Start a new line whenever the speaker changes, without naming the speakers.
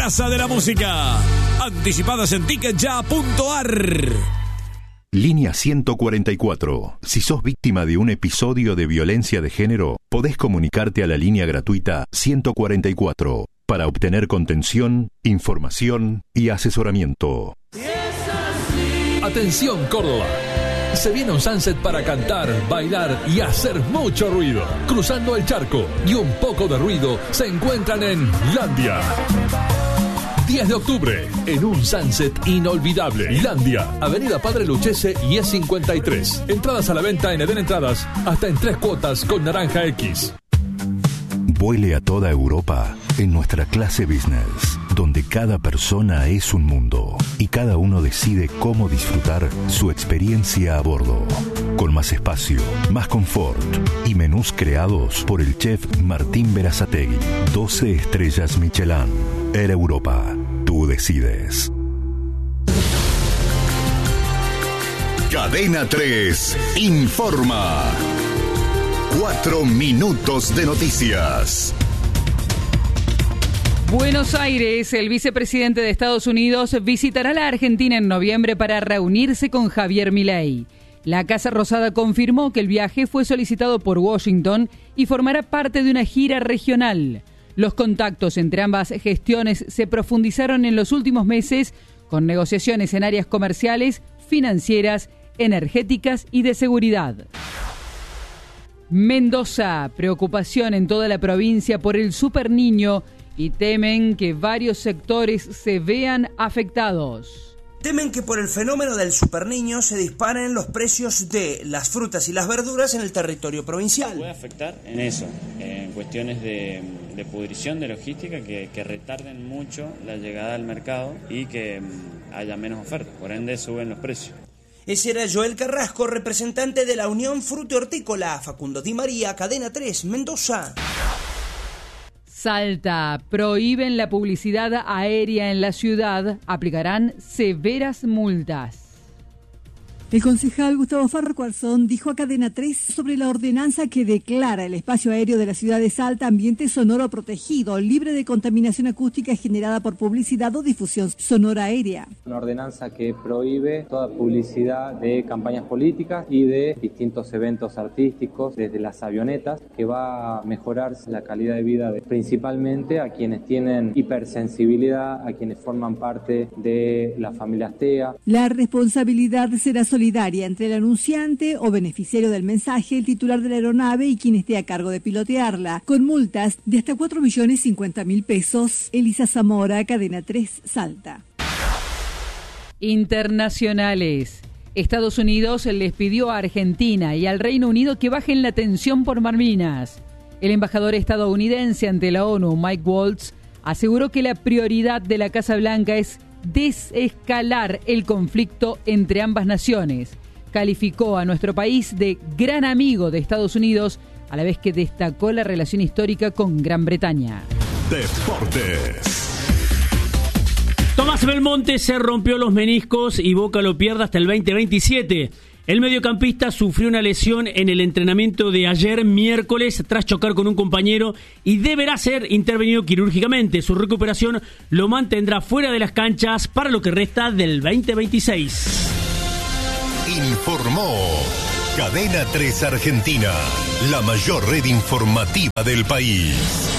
Casa de la Música. Anticipadas en ticketya.ar.
Línea 144. Si sos víctima de un episodio de violencia de género, podés comunicarte a la línea gratuita 144 para obtener contención, información y asesoramiento.
Atención, Córdoba. Se viene un sunset para cantar, bailar y hacer mucho ruido. Cruzando el charco y un poco de ruido se encuentran en Landia. 10 de octubre, en un sunset inolvidable. Landia, Avenida Padre Lucchese y E53. Entradas a la venta en Eden Entradas, hasta en 3 cuotas con Naranja X.
Vuele a toda Europa en nuestra clase business, donde cada persona es un mundo y cada uno decide cómo disfrutar su experiencia a bordo. Con más espacio, más confort y menús creados por el chef Martín Berazategui. 12 estrellas Michelin. Air Europa. Tú decides.
Cadena 3 informa. 4 minutos de noticias.
Buenos Aires, el vicepresidente de Estados Unidos visitará la Argentina en noviembre para reunirse con Javier Milei. La Casa Rosada confirmó que el viaje fue solicitado por Washington y formará parte de una gira regional. Los contactos entre ambas gestiones se profundizaron en los últimos meses con negociaciones en áreas comerciales, financieras, energéticas y de seguridad. Mendoza, preocupación en toda la provincia por el superniño y temen que varios sectores se vean afectados.
Temen que por el fenómeno del superniño se disparen los precios de las frutas y las verduras en el territorio provincial.
Puede afectar en eso, en cuestiones de pudrición, de logística, que retarden mucho la llegada al mercado y que haya menos oferta, por ende suben los precios.
Ese era Joel Carrasco, representante de la Unión Fruto Hortícola. Facundo Di María, Cadena 3, Mendoza.
Salta, prohíben la publicidad aérea en la ciudad, aplicarán severas multas.
El concejal Gustavo Farquharson dijo a Cadena 3 sobre la ordenanza que declara el espacio aéreo de la ciudad de Salta ambiente sonoro protegido, libre de contaminación acústica generada por publicidad o difusión sonora aérea.
Una ordenanza que prohíbe toda publicidad de campañas políticas y de distintos eventos artísticos, desde las avionetas, que va a mejorar la calidad de vida principalmente a quienes tienen hipersensibilidad, a quienes forman parte de las familias TEA.
La responsabilidad será solidaria entre el anunciante o beneficiario del mensaje, el titular de la aeronave y quien esté a cargo de pilotearla, con multas de hasta 4.050.000 pesos. Elisa Zamora, Cadena 3, Salta.
Internacionales. Estados Unidos les pidió a Argentina y al Reino Unido que bajen la tensión por Malvinas. El embajador estadounidense ante la ONU, Mike Waltz, aseguró que la prioridad de la Casa Blanca es desescalar el conflicto entre ambas naciones. Calificó a nuestro país de gran amigo de Estados Unidos, a la vez que destacó la relación histórica con Gran Bretaña.
Deportes.
Tomás Belmonte se rompió los meniscos y Boca lo pierde hasta el 2027. El mediocampista sufrió una lesión en el entrenamiento de ayer miércoles tras chocar con un compañero y deberá ser intervenido quirúrgicamente. Su recuperación lo mantendrá fuera de las canchas para lo que resta del 2026.
Informó Cadena 3 Argentina, la mayor red informativa del país.